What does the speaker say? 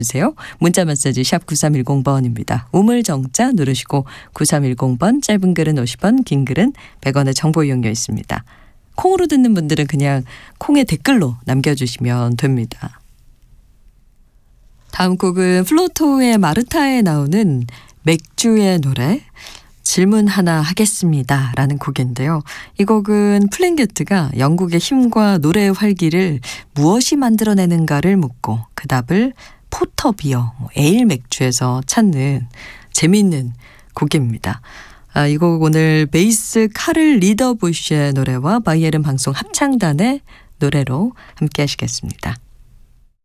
주세요. 문자 메시지 샵 9310번입니다. 우물정자 누르시고 9310번, 짧은 글은 50원, 긴 글은 100원의 정보 이용료 있습니다. 콩으로 듣는 분들은 그냥 콩에 댓글로 남겨주시면 됩니다. 다음 곡은 플로토의 마르타에 나오는 맥주의 노래 질문 하나 하겠습니다 라는 곡인데요. 이 곡은 플랭게트가 영국의 힘과 노래의 활기를 무엇이 만들어내는가를 묻고 그 답을 포터비어, 에일 맥주에서 찾는 재미있는 곡입니다. 이 곡 오늘 베이스 카를 리더부시의 노래와 바이에른 방송 합창단의 노래로 함께 하시겠습니다.